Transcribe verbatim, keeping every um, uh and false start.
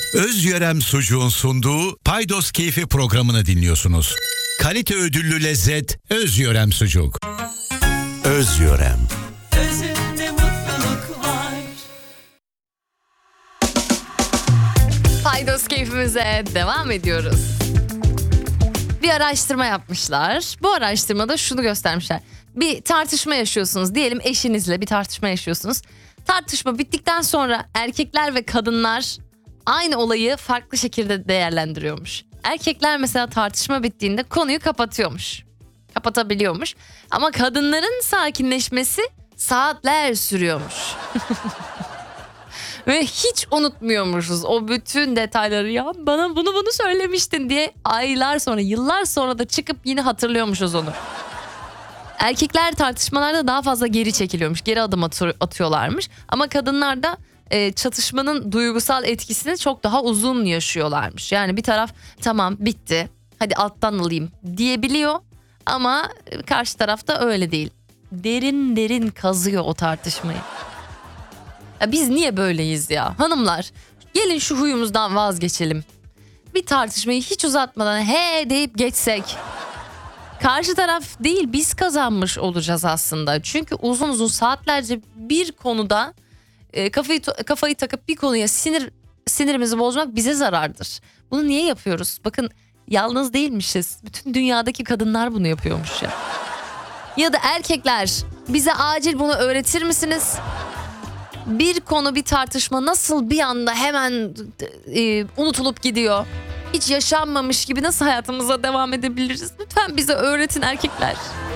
Özyörem Sucuğun sunduğu Paydos Keyfi programını dinliyorsunuz. Kalite ödüllü lezzet Özyörem Sucuk. Özyörem. Özünde mutluluk var. Paydos keyfimize devam ediyoruz. Bir araştırma yapmışlar. Bu araştırmada şunu göstermişler. Bir tartışma yaşıyorsunuz. Diyelim eşinizle bir tartışma yaşıyorsunuz. Tartışma bittikten sonra erkekler ve kadınlar aynı olayı farklı şekilde değerlendiriyormuş. Erkekler mesela tartışma bittiğinde konuyu kapatıyormuş. Kapatabiliyormuş. Ama kadınların sakinleşmesi saatler sürüyormuş. Ve hiç unutmuyormuşuz o bütün detayları. Ya bana bunu bunu söylemiştin diye aylar sonra, yıllar sonra da çıkıp yine hatırlıyormuşuz onu. Erkekler tartışmalarda daha fazla geri çekiliyormuş, geri adım atı- atıyorlarmış. Ama kadınlar da e, çatışmanın duygusal etkisini çok daha uzun yaşıyorlarmış. Yani bir taraf tamam bitti, hadi alttan alayım diyebiliyor. Ama karşı tarafta öyle değil. Derin derin kazıyor o tartışmayı. Ya biz niye böyleyiz ya? Hanımlar, gelin şu huyumuzdan vazgeçelim. Bir tartışmayı hiç uzatmadan he deyip geçsek. Karşı taraf değil, biz kazanmış olacağız aslında. Çünkü uzun uzun saatlerce bir konuda e, kafayı kafayı takıp bir konuya sinir sinirimizi bozmak bize zarardır. Bunu niye yapıyoruz? Bakın, yalnız değilmişiz. Bütün dünyadaki kadınlar bunu yapıyormuş ya. Ya da erkekler, bize acil bunu öğretir misiniz? Bir konu, bir tartışma nasıl bir anda hemen e, unutulup gidiyor? Hiç yaşanmamış gibi nasıl hayatımıza devam edebiliriz? Lütfen bize öğretin erkekler.